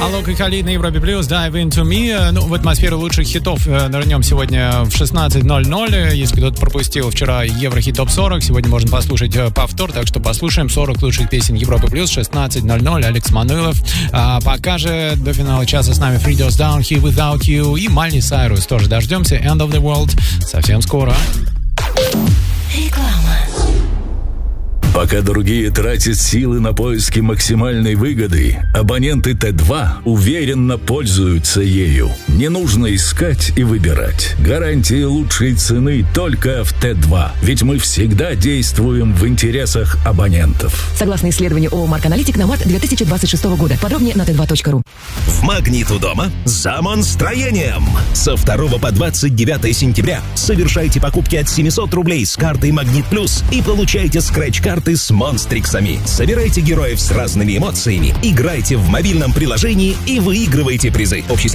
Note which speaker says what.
Speaker 1: Алок и Халид на Европе Плюс, Dive Into Me. Ну, в атмосферу лучших хитов нырнем сегодня в 16:00. Если кто-то пропустил вчера Еврохит Топ 40, сегодня можно послушать повтор, так что послушаем 40 лучших песен Европы Плюс, 16:00. Алекс Мануилов. Пока же до финала часа с нами Three Doors Down, Here Without You и Майли Сайрус. Тоже дождемся. End of the World совсем скоро.
Speaker 2: Реклама.
Speaker 3: Пока другие тратят силы на поиски максимальной выгоды, абоненты Т2 уверенно пользуются ею. Не нужно искать и выбирать. Гарантии лучшей цены только в Т2. Ведь мы всегда действуем в интересах абонентов.
Speaker 4: Согласно исследованию ООО «Марк Аналитик» на март 2026 года. Подробнее на t2.ru.
Speaker 5: В «Магнит» у дома за монстроением. Со 2 по 29 сентября совершайте покупки от 700 рублей с картой «Магнит Плюс» и получайте скретч-карты с монстриксами. Собирайте героев с разными эмоциями, играйте в мобильном приложении и выигрывайте призы. Общий